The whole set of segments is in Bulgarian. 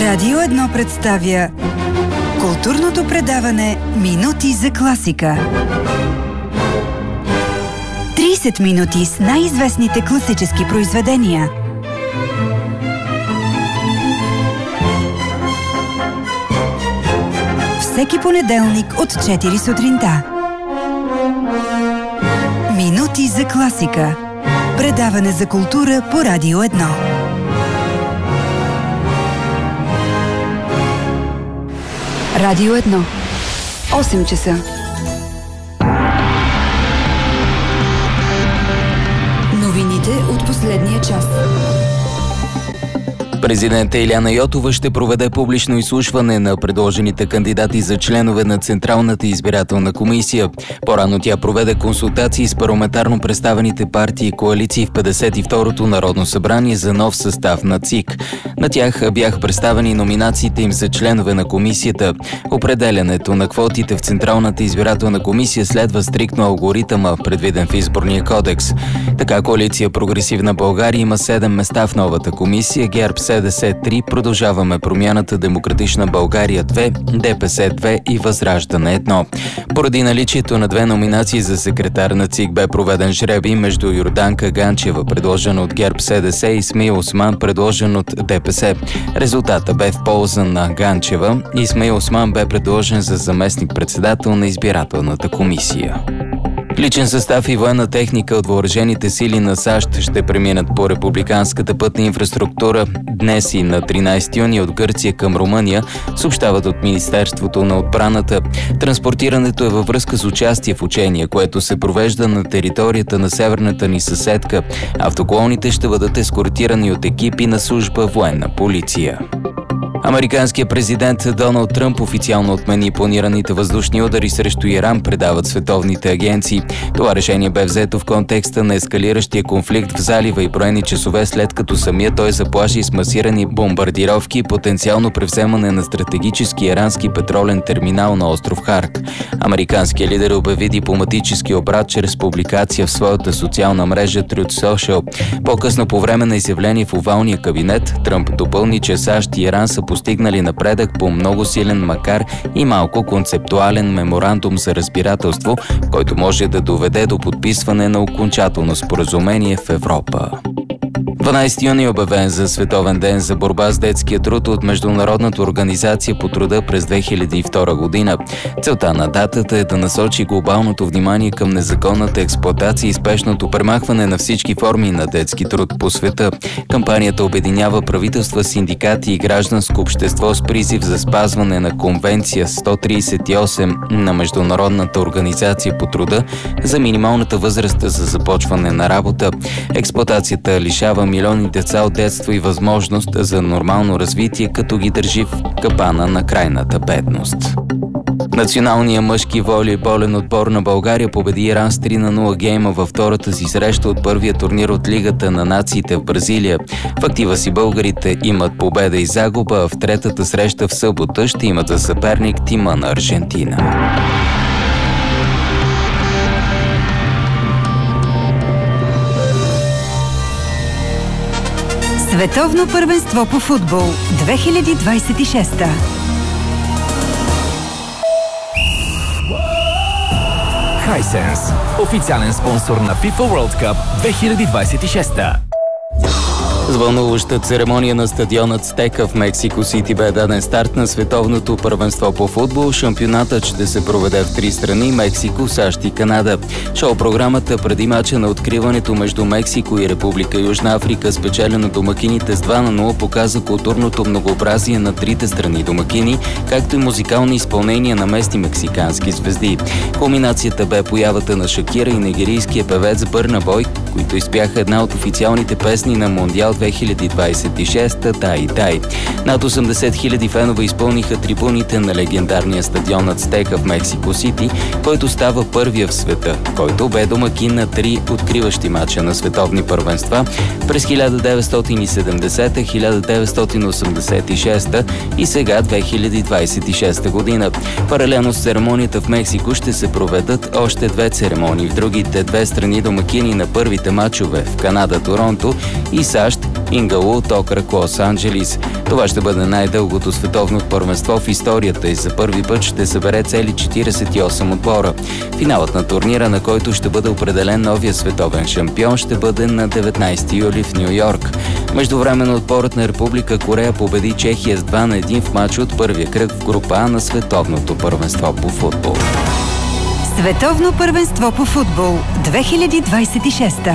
Радио 1 представя културното предаване «Минути за класика». 30 минути с най-известните класически произведения. Всеки понеделник от 4 сутринта. «Минути за класика». Предаване за култура по Радио 1. Радио 1. 8 часа. Новините от последния час. Президентът Илияна Йотова ще проведе публично изслушване на предложените кандидати за членове на Централната избирателна комисия. По-рано тя проведе консултации с парламентарно представените партии и коалиции в 52-то Народно събрание за нов състав на ЦИК. На тях бяха представени номинациите им за членове на комисията. Определянето на квотите в Централната избирателна комисия следва стриктно алгоритъма, предвиден в Изборния кодекс. Така коалиция Прогресивна България има 7 места в новата комисия, ГЕРБ СДС 3, Продължаваме промяната, Демократична България 2, ДПС 2 и Възраждане 1. Поради наличието на 2 номинации за секретар на ЦИК бе проведен жребий между Йорданка Ганчева, предложена от ГЕРБ СДС, и Исмаил Осман, предложен от ДПС. Резултата бе в полза на Ганчева. Исмаил Осман бе предложен за заместник-председател на избирателната комисия. Личен състав и военна техника от въоръжените сили на САЩ ще преминат по републиканската пътна инфраструктура днес и на 13 юни от Гърция към Румъния, съобщават от Министерството на отбраната. Транспортирането е във връзка с участие в учение, което се провежда на територията на северната ни съседка. Автоколоните ще бъдат ескортирани от екипи на служба военна полиция. Американският президент Доналд Тръмп официално отмени планираните въздушни удари срещу Иран, предават световните агенции. Това решение бе взето в контекста на ескалиращия конфликт в залива и броени часове след като самия той заплаши с масирани бомбардировки и потенциално превземане на стратегически ирански петролен терминал на остров Харк. Американският лидер обяви дипломатически обрат чрез публикация в своята социална мрежа Truth Social. По-късно по време на изявление в овалния кабинет, Тръмп допълни, че САЩ и Иран са постигнали напредък по много силен, макар и малко концептуален меморандум за разбирателство, който може да доведе до подписване на окончателно споразумение в Европа. 12 юни е обявен за Световен ден за борба с детския труд от Международната организация по труда през 2002 година. Целта на датата е да насочи глобалното внимание към незаконната експлоатация и спешното премахване на всички форми на детски труд по света. Кампанията обединява правителства, синдикати и гражданско общество с призив за спазване на Конвенция 138 на Международната организация по труда за минималната възраст за започване на работа. Експлоатацията лишава милиони деца от детство и възможност за нормално развитие, като ги държи в капана на крайната бедност. Националният мъжки волейболен отбор на България победи Иран с 3-0 гейма във втората си среща от първия турнир от Лигата на нациите в Бразилия. В актива си българите имат победа и загуба, а в третата среща в събота ще имат за съперник тима на Аржентина. Световно първенство по футбол 2026. Hisense, официален спонсор на FIFA World Cup 2026. С вълнуваща церемония на стадионът Стека в Мексико Сити бе даден старт на световното първенство по футбол. Шампионатът ще се проведе в 3 страни – Мексико, САЩ и Канада. Шоу-програмата преди мача на откриването между Мексико и Република Южна Африка, спечелено домакините с 2-0, показа културното многообразие на трите страни домакини, както и музикални изпълнения на местни мексикански звезди. Кулминацията бе появата на Шакира и нигерийския певец Бърна Бой, които изпяха една от официалните песни на Мондиал 2026 «Дай, дай». Над 80 000 фенове изпълниха трибуните на легендарния стадион Ацтека в Мексико Сити, който става първия в света, който бе домакин на 3 откриващи мача на световни първенства през 1970, 1986 и сега 2026 година. Паралелно с церемонията в Мексико ще се проведат още 2 церемонии в другите 2 страни домакини на първите мачове в Канада, Торонто и САЩ, Ингалут, окръг Лос-Анджелис. Това ще бъде най-дългото световно първенство в историята и за първи път ще събере цели 48 отбора. Финалът на турнира, на който ще бъде определен новия световен шампион, ще бъде на 19 юли в Ню Йорк. Междувременно отборът на Република Корея победи Чехия с 2-1 в матч от първия кръг в група А на световното първенство по футбол. Световно първенство по футбол 2026.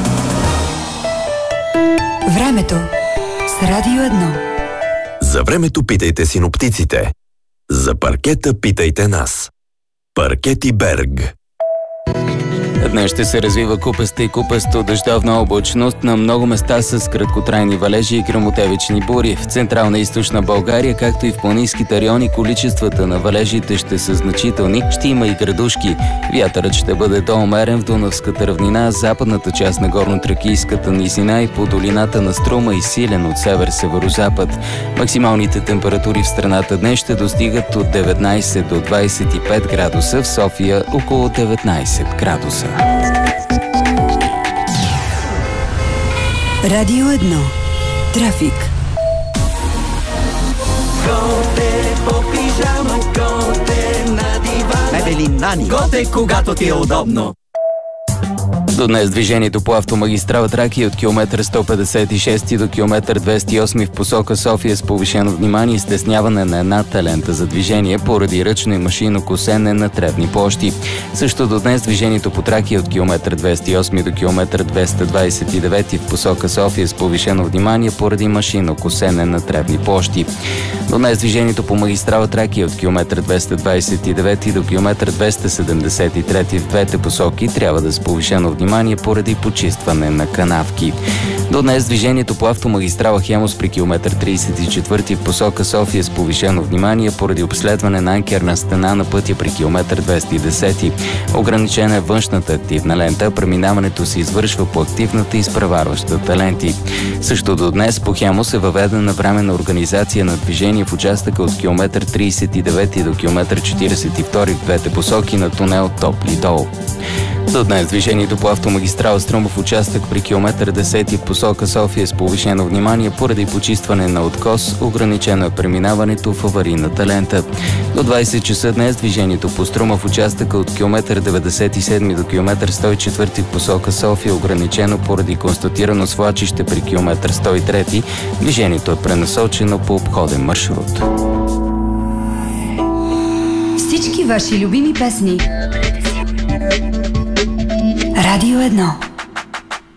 Времето с Радио 1. За времето питайте синоптиците. За паркета питайте нас. Паркети Берг. Днес ще се развива купеста и купесто дъждовна облачност на много места с краткотрайни валежи и гръмотевични бури. В централна и източна България, както и в планинските райони, количествата на валежите ще са значителни, ще има и градушки. Вятърът ще бъде доумерен в Дунавската равнина, западната част на горно-тракийската низина и по долината на Струма и силен от север-северозапад. Максималните температури в страната днес ще достигат от 19 до 25 градуса, в София около 19 градуса. Радио 1. Трафик. Готе по пижама, готе на дивана. Мебели Нани. Готе, когато ти е удобно. До днес движението по автомагистрала Тракия от километър 156 до километър 208 в посока София с повишено внимание и стесняване на едната лента за движение поради ръчно и машинно косене на тревни площи. Също до днес движението по Тракия от километър 208 до километър 229 в посока София с повишено внимание поради машинно косене на тревни площи. До днес движението по магистрала Тракия от километър 229 до километър 273 в двете посоки трябва да с повишено внимание поради почистване на канавки. До днес движението по автомагистрала Хемус при километър 34 в посока София с повишено внимание поради обследване на анкерна стена на пътя при километър 210. Ограничена е външната активна лента, преминаването се извършва по активната и изпреварващата ленти. Също до днес по Хемус е въведена временна организация на движение в участъка от километър 39 до километър 42 в двете посоки на тунел Топли дол. До днес движението по автомагистрала Струма в участък при километър 10 в посока София с повишено внимание поради почистване на откос, ограничено е преминаването в аварийната лента. До 20 часа днес движението по Струма в участъка от километър 97 до километър 104 в посока София ограничено поради констатирано свлачище при километър 103. Движението е пренасочено по обходен маршрут. Всички ваши любими песни. Радио 1.